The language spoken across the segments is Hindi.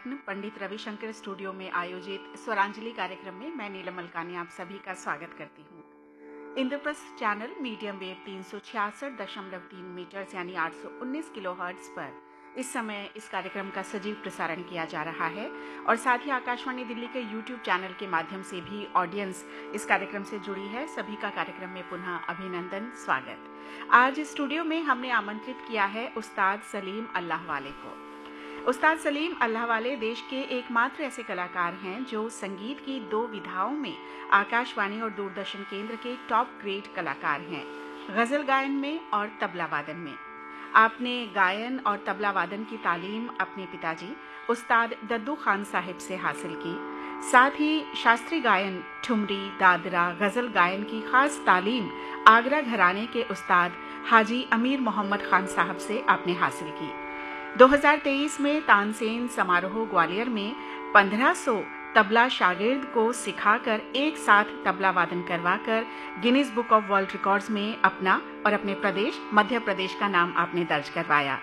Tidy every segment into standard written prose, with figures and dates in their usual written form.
रत्न पंडित रविशंकर स्टूडियो में आयोजित स्वरांजलि कार्यक्रम में मैं नीलम मलकानी आप सभी का स्वागत करती हूँ। Indraprastha channel medium wave 366.3 metres यानी 819 किलोहर्ट्ज पर इस समय इस कार्यक्रम का सजीव प्रसारण किया जा रहा है और साथ ही आकाशवाणी दिल्ली के यूट्यूब चैनल के माध्यम से भी ऑडियंस इस कार्यक्रम से जुड़ी है। सभी का कार्यक्रम में पुनः अभिनंदन, स्वागत। आज स्टूडियो में हमने आमंत्रित किया है उस्ताद सलीम अल्लाहवाले को। उस्ताद सलीम अल्लाहवाले देश के एकमात्र ऐसे कलाकार हैं जो संगीत की 2 विधाओं में आकाशवाणी और दूरदर्शन केंद्र के टॉप ग्रेड कलाकार हैं, गजल गायन में और तबला वादन में। आपने गायन और तबला वादन की तालीम अपने पिताजी उस्ताद दद्दू खान साहिब से हासिल की। साथ ही शास्त्रीय गायन, ठुमरी, दादरा, गजल गायन की खास तालीम आगरा घराने के उस्ताद हाजी अमीर मोहम्मद खान साहब से आपने हासिल की। 2023 में तानसेन समारोह ग्वालियर में 1500 तबला शागिर्द को सिखाकर एक साथ तबला वादन करवाकर Guinness book of world records में अपना और अपने प्रदेश मध्य प्रदेश का नाम आपने दर्ज करवाया।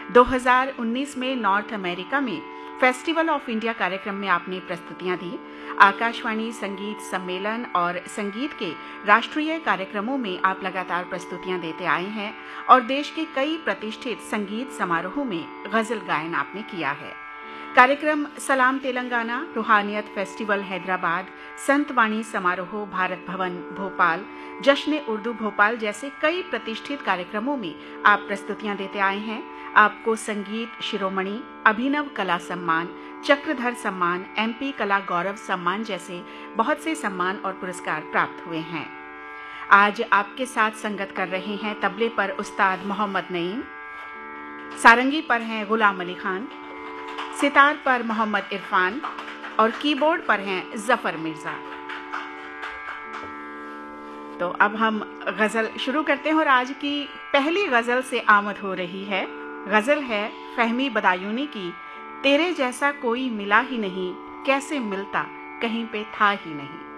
2019 में नॉर्थ अमेरिका में फेस्टिवल ऑफ इंडिया कार्यक्रम में आपने प्रस्तुतियां दी। आकाशवाणी संगीत सम्मेलन और संगीत के राष्ट्रीय कार्यक्रमों में आप लगातार प्रस्तुतियां देते आए हैं और देश के कई प्रतिष्ठित संगीत समारोहों में गजल गायन आपने किया है। कार्यक्रम सलाम तेलंगाना, रूहानियत फेस्टिवल हैदराबाद, संत वाणी समारोह भारत भवन भोपाल, जश्न उर्दू भोपाल जैसे कई प्रतिष्ठित कार्यक्रमों में आप प्रस्तुतियां देते आए हैं। आपको संगीत शिरोमणि, अभिनव कला सम्मान, चक्रधर सम्मान, MP कला गौरव सम्मान जैसे बहुत से सम्मान और पुरस्कार प्राप्त हुए हैं। आज आपके साथ संगत कर रहे हैं तबले पर उस्ताद मोहम्मद नईम, सारंगी पर हैं गुलाम अली खान, सितार पर मोहम्मद इरफान और कीबोर्ड पर हैं जफर मिर्जा। तो अब हम गजल शुरू करते हैं और आज की पहली गजल से आमद हो रही है। गजल है फहमी बदायूनी की, तेरे जैसा कोई मिला ही नहीं, कैसे मिलता कहीं पे था ही नहीं।